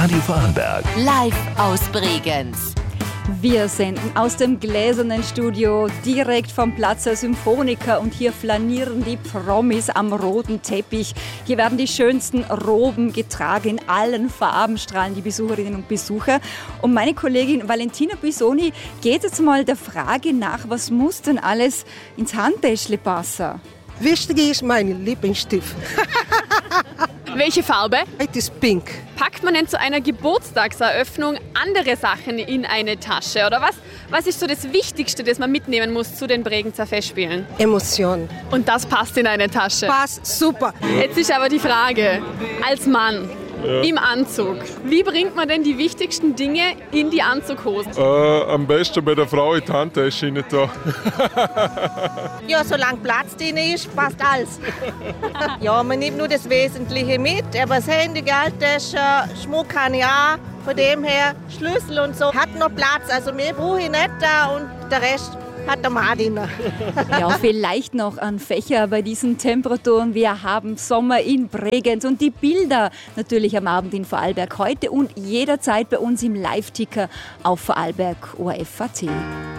Radio Vorarlberg. Live aus Bregenz. Wir senden aus dem gläsernen Studio direkt vom Platz der Symphoniker und hier flanieren die Promis am roten Teppich. Hier werden die schönsten Roben getragen, in allen Farben strahlen die Besucherinnen und Besucher. Und meine Kollegin Valentina Bisoni geht jetzt mal der Frage nach, was muss denn alles ins Handtäschle passen? Wichtig ist mein Lippenstift. Welche Farbe? Es ist pink. Packt man denn zu einer Geburtstagseröffnung andere Sachen in eine Tasche? Oder was ist so das Wichtigste, das man mitnehmen muss zu den Bregenzer Festspielen? Emotion. Und das passt in eine Tasche. Passt super. Jetzt ist aber die Frage, als Mann im Anzug, wie bringt man denn die wichtigsten Dinge in die Anzughosen? Am besten bei der Frau in die Handtasche rein da. Ja, solange Platz drin ist, passt alles. Ja, man nimmt nur das Wesentliche mit, aber das Handy, Geldtasche, Schmuck habe ich auch. Von dem her, Schlüssel und so, hat noch Platz. Also mehr brauche ich nicht da und der Rest hat der Mann drin. Ja, vielleicht noch an Fächer bei diesen Temperaturen. Wir haben Sommer in Bregenz und die Bilder natürlich am Abend in Vorarlberg heute und jederzeit bei uns im Live-Ticker auf Vorarlberg ORF.at.